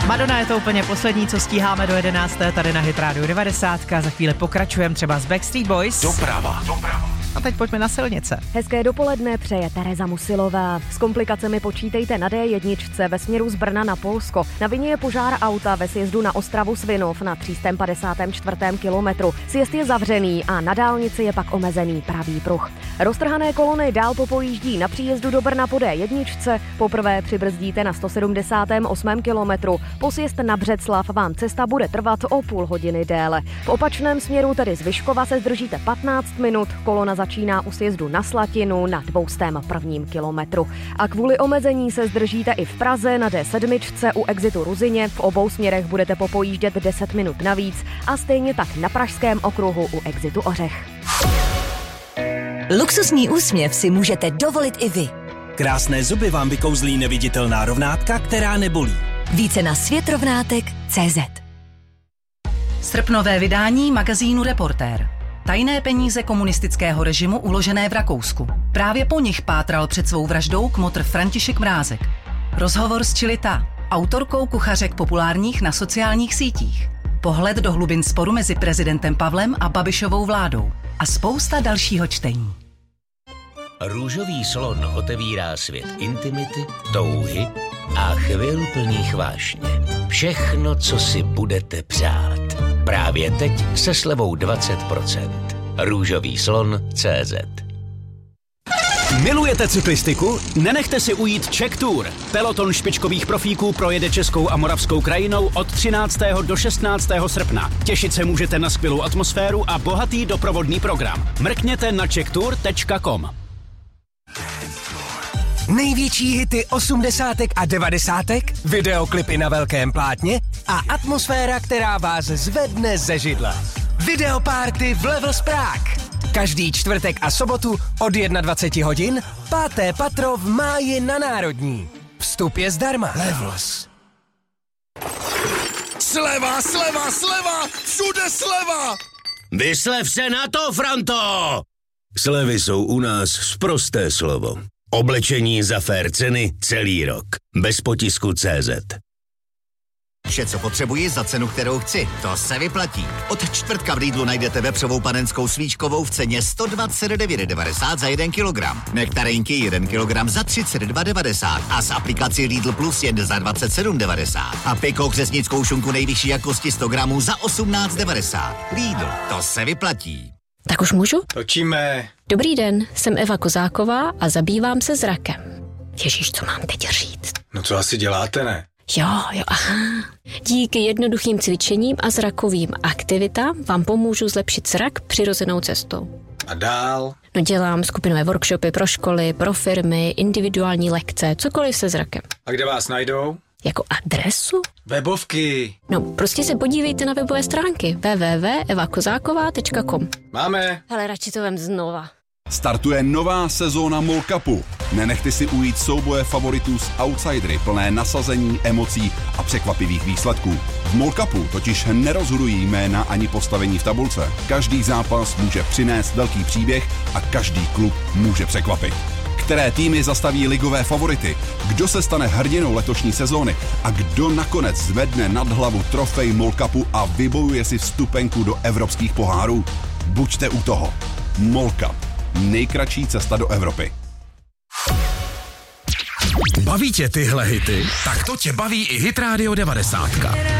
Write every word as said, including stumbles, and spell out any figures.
Madonna je to úplně poslední, co stíháme do jedenácté tady na Hit Radio devadesát. Za chvíli pokračujeme třeba s Backstreet Boys. Doprava. Doprava. A teď pojďme na silnice. Hezké dopoledne přeje Tereza Musilová. S komplikacemi počítejte na D jedna ve směru z Brna na Polsko. Na vině je požár auta ve sjezdu na Ostravu Svinov na tři sta padesátém čtvrtém kilometru. Sjezd je zavřený a na dálnici je pak omezený pravý pruh. Roztrhané kolony dál popojíždí na příjezdu do Brna po D jedna. Poprvé přibrzdíte na sto sedmdesátém osmém kilometru. Po sjezd na Břeclav vám cesta bude trvat o půl hodiny déle. V opačném směru, tedy z Vyškova, se zdržíte patnáct minut. Kolona začíná u sjezdu na Slatinu na dvoustém prvním kilometru. A kvůli omezení se zdržíte i v Praze na D sedm u exitu Ruzyně. V obou směrech budete popojíždět deset minut navíc a stejně tak na pražském okruhu u exitu Ořech. Luxusní úsměv si můžete dovolit i vy. Krásné zuby vám vykouzlí neviditelná rovnátka, která nebolí. Více na světrovnátek tečka cé zet. Srpnové vydání magazínu Reportér. Tajné peníze komunistického režimu uložené v Rakousku. Právě po nich pátral před svou vraždou kmotr František Mrázek. Rozhovor s Čilita, autorkou kuchařek populárních na sociálních sítích. Pohled do hlubin sporu mezi prezidentem Pavlem a Babišovou vládou. A spousta dalšího čtení. Růžový slon otevírá svět intimity, touhy a chvil plných vášně. Všechno, co si budete přát. Právě teď se slevou dvacet procent. Růžový slon tečka cé zet. Milujete cyklistiku? Nenechte si ujít Czech Tour. Peloton špičkových profíků projede českou a moravskou krajinou od třináctého do šestnáctého srpna. Těšit se můžete na skvělou atmosféru a bohatý doprovodný program. Mrkněte na czech tour tečka com. Největší hity osmdesátek a devadesátek, videoklipy na velkém plátně a atmosféra, která vás zvedne ze židle. Videopárty v Levels Prague. Každý čtvrtek a sobotu od dvacet jedna hodin, páté patro v Máji na Národní. Vstup je zdarma. Levels. Sleva, sleva, sleva, všude sleva! Vyslev se na to, Franto! Slevy jsou u nás sprosté slovo. Oblečení za fér ceny celý rok. Bez potisku tečka cé zet. Vše, co potřebuji za cenu, kterou chci. To se vyplatí. Od čtvrtka v Lidlu najdete vepřovou panenskou svíčkovou v ceně sto dvacet devět devadesát za jeden kilogram. Nektarinky jeden kilogram za třicet dva devadesát a z aplikaci Lidl Plus jen za dvacet sedm devadesát. A piko křesnickou šunku nejvyšší jakosti sto gramů za osmnáct devadesát. Lidl, to se vyplatí. Tak už můžu? Točíme. Dobrý den, jsem Eva Kozáková a zabývám se zrakem. Ježíš, co mám teď říct? No co asi děláte, ne? Jo, jo, aha. Díky jednoduchým cvičením a zrakovým aktivitám vám pomůžu zlepšit zrak přirozenou cestou. A dál? No dělám skupinové workshopy pro školy, pro firmy, individuální lekce, cokoliv se zrakem. A kde vás najdou? Jako adresu? Webovky. No, prostě se podívejte na webové stránky w w w tečka eva kozáková tečka com. Máme. Hele, radši to vem znova. Startuje nová sezóna MOL Cupu. Nenechte si ujít souboje favoritů s outsidery plné nasazení, emocí a překvapivých výsledků. V MOL Cupu totiž nerozhodují jména ani postavení v tabulce. Každý zápas může přinést velký příběh a každý klub může překvapit. Které týmy zastaví ligové favority, kdo se stane hrdinou letošní sezóny a kdo nakonec zvedne nad hlavu trofej MOL Cupu a vybojuje si vstupenku do evropských pohárů. Buďte u toho. MOL Cup. Nejkratší cesta do Evropy. Baví tě tyhle hity? Tak to tě baví i Hit Radio devadesát.